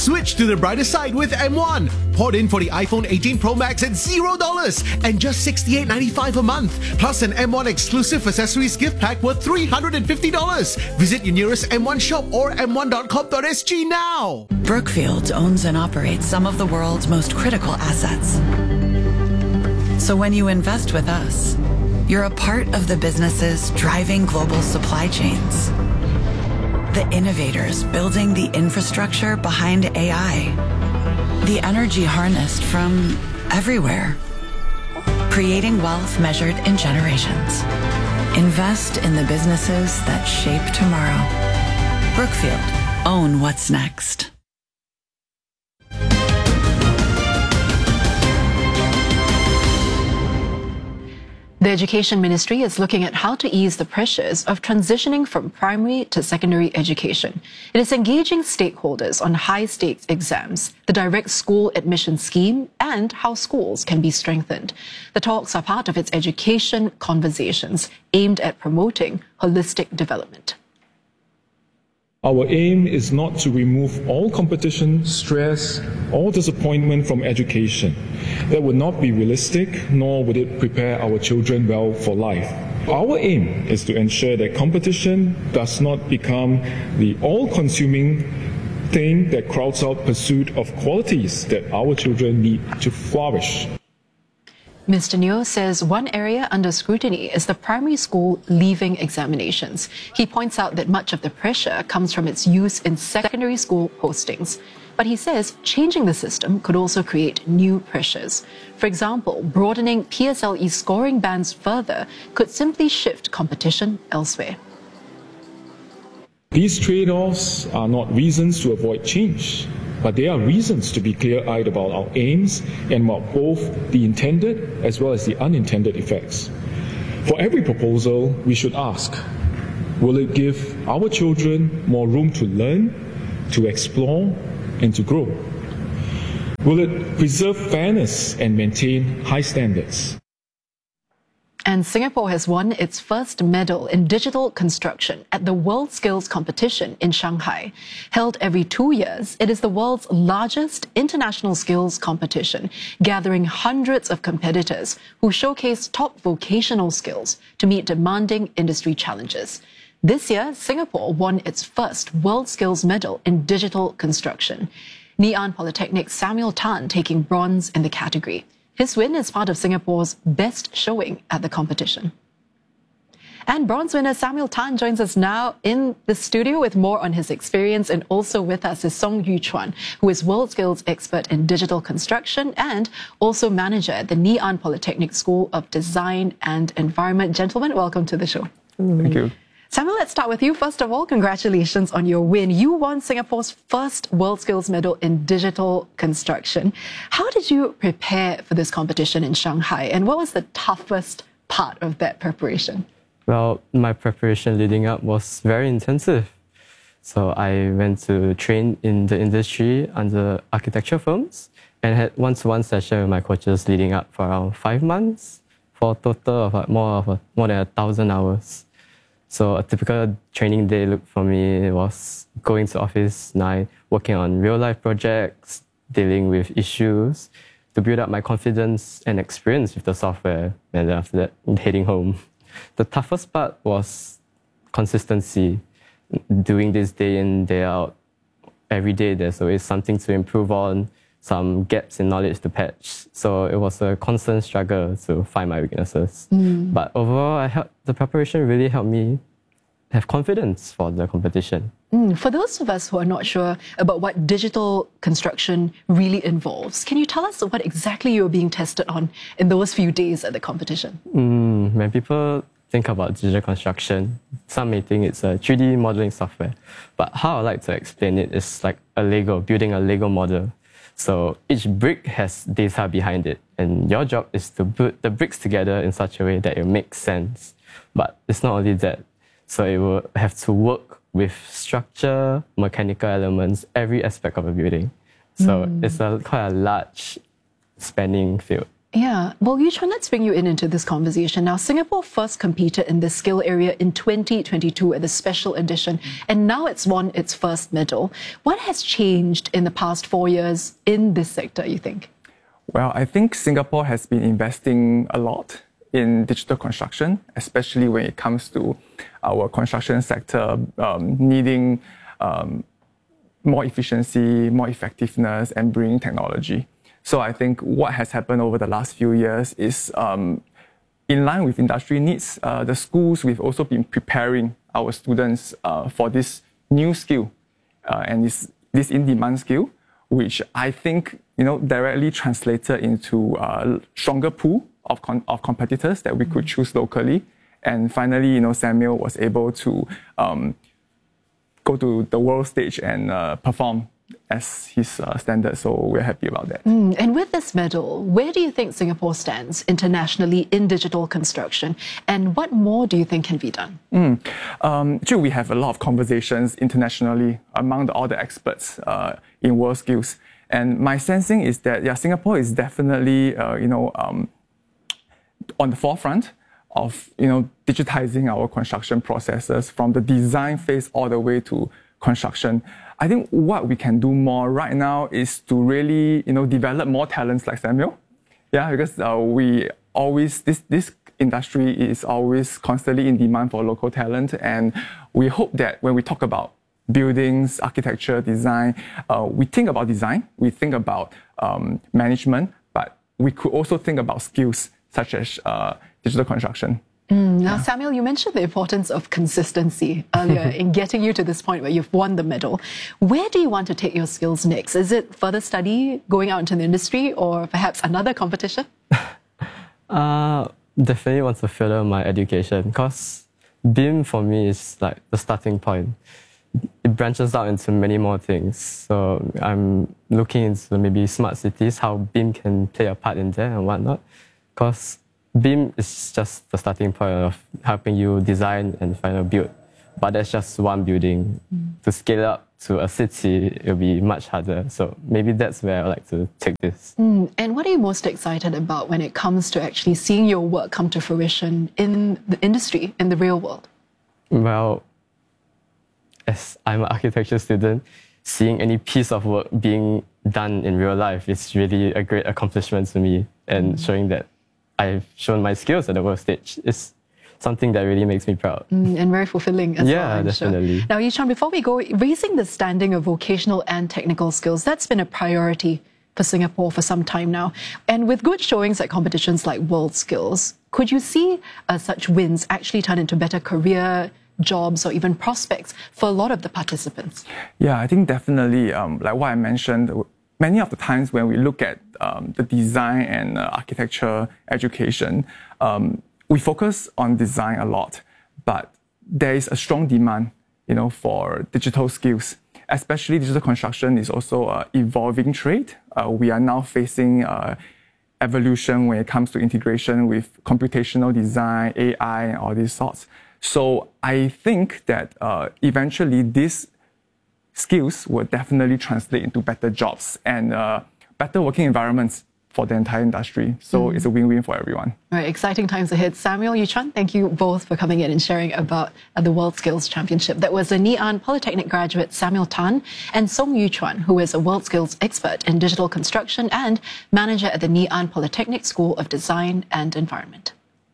Switch to the brighter side with M1. Port in for the iPhone 18 Pro Max at $0 and just $68.95 a month. Plus an M1 exclusive accessories gift pack worth $350. Visit your nearest M1 shop or m1.com.sg now. Brookfield owns and operates some of the world's most critical assets. So when you invest with us, you're a part of the businesses driving global supply chains. The innovators building the infrastructure behind AI. The energy harnessed from everywhere. Creating wealth measured in generations. Invest in the businesses that shape tomorrow. Brookfield. Own what's next. The Education Ministry is looking at how to ease the pressures of transitioning from primary to secondary education. It is engaging stakeholders on high-stakes exams, the direct school admission scheme, and how schools can be strengthened. The talks are part of its education conversations aimed at promoting holistic development. Our aim is not to remove all competition, stress, or disappointment from education. That would not be realistic, nor would it prepare our children well for life. Our aim is to ensure that competition does not become the all-consuming thing that crowds out pursuit of qualities that our children need to flourish. Mr. Neo says one area under scrutiny is the primary school leaving examinations. He points out that much of the pressure comes from its use in secondary school postings. But he says changing the system could also create new pressures. For example, broadening PSLE scoring bands further could simply shift competition elsewhere. These trade-offs are not reasons to avoid change, but they are reasons to be clear-eyed about our aims and about both the intended as well as the unintended effects. For every proposal, we should ask, will it give our children more room to learn, to explore, and to grow? Will it preserve fairness and maintain high standards? And Singapore has won its first medal in digital construction at the World Skills Competition in Shanghai. Held every 2 years, it is the world's largest international skills competition, gathering hundreds of competitors who showcase top vocational skills to meet demanding industry challenges. This year, Singapore won its first World Skills medal in digital construction. Ngee Ann Polytechnic's Samuel Tan taking bronze in the category. His win is part of Singapore's best showing at the competition. And bronze winner Samuel Tan joins us now in the studio with more on his experience, and also with us is Song Yu Chuan, who is World Skills expert in digital construction and also manager at the Ngee Ann Polytechnic School of Design and Environment. Gentlemen, welcome to the show. Thank you. Samuel, let's start with you. First of all, congratulations on your win. You won Singapore's first World Skills medal in digital construction. How did you prepare for this competition in Shanghai, and what was the toughest part of that preparation? Well, my preparation leading up was very intensive. So I went to train in the industry under architecture firms and had one-to-one session with my coaches leading up for around 5 months for a total of more than 1,000 hours. So a typical training day look for me was going to office 9, working on real-life projects, dealing with issues to build up my confidence and experience with the software, and then after that, heading home. The toughest part was consistency. Doing this day in, day out, every day there's always something to improve on, some gaps in knowledge to patch. So it was a constant struggle to find my weaknesses. But overall, the preparation really helped me have confidence for the competition. For those of us who are not sure about what digital construction really involves, can you tell us what exactly you were being tested on in those few days at the competition? When people think about digital construction, some may think it's a 3D modeling software. But how I like to explain it is like building a Lego model. So each brick has data behind it, and your job is to put the bricks together in such a way that it makes sense. But it's not only that. So it will have to work with structure, mechanical elements, every aspect of a building. So it's quite a large spanning field. Yeah. Well, Yuchuan, let's bring you into this conversation. Now, Singapore first competed in this skill area in 2022 at the special edition, and now it's won its first medal. What has changed in the past 4 years in this sector, you think? Well, I think Singapore has been investing a lot in digital construction, especially when it comes to our construction sector needing more efficiency, more effectiveness, and bringing technology. So I think what has happened over the last few years is in line with industry needs. The schools, we've also been preparing our students for this new skill and this in-demand skill, which I think directly translated into a stronger pool of competitors that we could choose locally. And finally, Samuel was able to go to the world stage and perform as his standard, so we're happy about that. And with this medal, where do you think Singapore stands internationally in digital construction, and what more do you think can be done? We have a lot of conversations internationally among all the experts in world skills, and my sensing is that Singapore is definitely on the forefront of digitizing our construction processes from the design phase all the way to construction. I think what we can do more right now is to really, develop more talents like Samuel. Yeah, because this industry is always constantly in demand for local talent, and we hope that when we talk about buildings, architecture, design, we think about design, we think about management, but we could also think about skills such as digital construction. Now, Samuel, you mentioned the importance of consistency earlier in getting you to this point where you've won the medal. Where do you want to take your skills next? Is it further study, going out into the industry, or perhaps another competition? Definitely want to further my education, because BIM for me is like the starting point. It branches out into many more things. So I'm looking into maybe smart cities, how BIM can play a part in there and whatnot. Because BIM is just the starting point of helping you design and final build. But that's just one building. To scale up to a city, it'll be much harder. So maybe that's where I like to take this. And what are you most excited about when it comes to actually seeing your work come to fruition in the industry, in the real world? Well, as I'm an architecture student, seeing any piece of work being done in real life is really a great accomplishment to me, and showing that I've shown my skills at the world stage is something that really makes me proud. And very fulfilling as well. Yeah, definitely. Sure. Now, Yuchuan, before we go, raising the standing of vocational and technical skills, that's been a priority for Singapore for some time now. And with good showings at competitions like World Skills, could you see such wins actually turn into better career jobs or even prospects for a lot of the participants? Yeah, I think definitely, like what I mentioned, many of the times when we look at the design and architecture education, we focus on design a lot, but there is a strong demand, for digital skills. Especially digital construction is also an evolving trade. We are now facing evolution when it comes to integration with computational design, AI, and all these sorts. So I think that eventually these skills will definitely translate into better jobs and better working environments for the entire industry. So it's a win-win for everyone. All right, exciting times ahead. Samuel, Yuchuan, thank you both for coming in and sharing about the World Skills Championship. That was a Ngee Ann Polytechnic graduate, Samuel Tan, and Song Yuchuan, who is a World Skills expert in digital construction and manager at the Ngee Ann Polytechnic School of Design and Environment.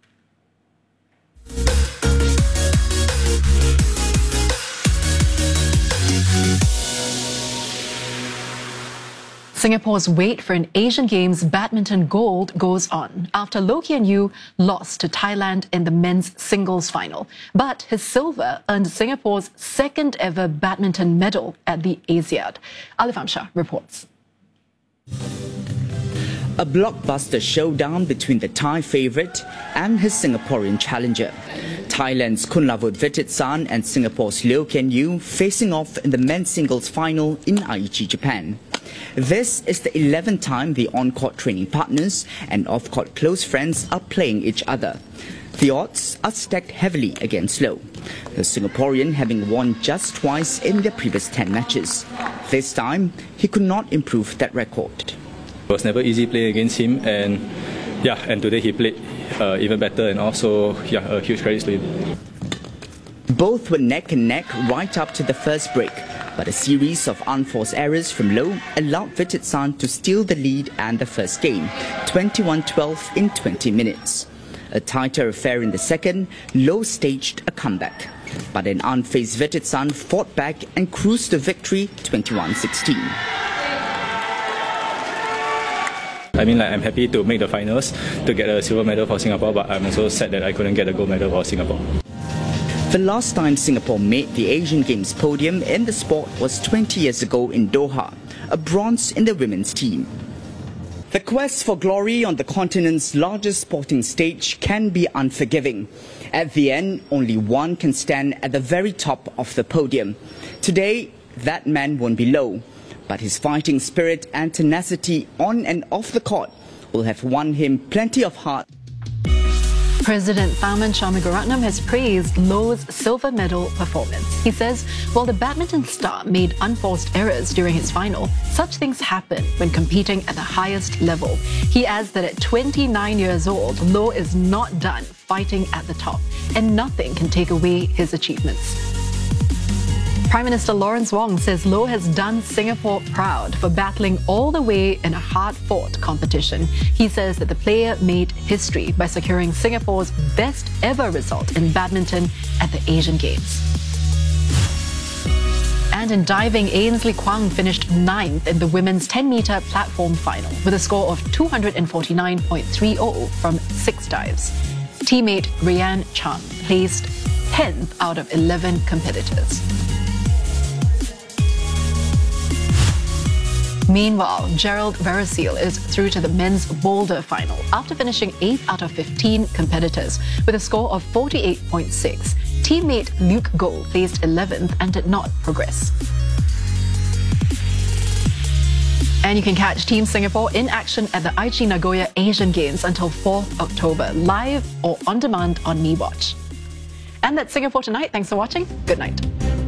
Singapore's wait for an Asian Games badminton gold goes on after Loh Kian Yew lost to Thailand in the men's singles final. But his silver earned Singapore's second ever badminton medal at the Asiad. Alif Amshah reports. A blockbuster showdown between the Thai favourite and his Singaporean challenger. Thailand's Kunlavut Vittitsan and Singapore's Loh Kian Yew facing off in the men's singles final in Aichi, Japan. This is the 11th time the on-court training partners and off-court close friends are playing each other. The odds are stacked heavily against Loh, the Singaporean having won just twice in their previous 10 matches. This time, he could not improve that record. It was never easy playing against him, and Yeah, and today he played even better, and also a huge credit to him. Both were neck and neck right up to the first break, but a series of unforced errors from Loh allowed Vittitsan to steal the lead and the first game, 21-12 in 20 minutes. A tighter affair in the second, Loh staged a comeback, but an unfazed Vittitsan fought back and cruised to victory, 21-16. I mean, I'm happy to make the finals to get a silver medal for Singapore, but I'm also sad that I couldn't get a gold medal for Singapore. The last time Singapore made the Asian Games podium in the sport was 20 years ago in Doha, a bronze in the women's team. The quest for glory on the continent's largest sporting stage can be unforgiving. At the end, only one can stand at the very top of the podium. Today, that man won't be Loh, but his fighting spirit and tenacity on and off the court will have won him plenty of heart. President Tharman Shanmugaratnam has praised Loh's silver medal performance. He says, while the badminton star made unforced errors during his final, such things happen when competing at the highest level. He adds that at 29 years old, Loh is not done fighting at the top, and nothing can take away his achievements. Prime Minister Lawrence Wong says Loh has done Singapore proud for battling all the way in a hard-fought competition. He says that the player made history by securing Singapore's best ever result in badminton at the Asian Games. And in diving, Ainsley Kwang finished 9th in the women's 10-meter platform final with a score of 249.30 from 6 dives. Teammate Rianne Chan placed 10th out of 11 competitors. Meanwhile, Gerald Veresil is through to the men's boulder final after finishing 8th out of 15 competitors with a score of 48.6. Teammate Luke Goh placed 11th and did not progress. And you can catch Team Singapore in action at the Aichi Nagoya Asian Games until 4th October, live or on demand on MeWatch. And that's Singapore Tonight. Thanks for watching. Good night.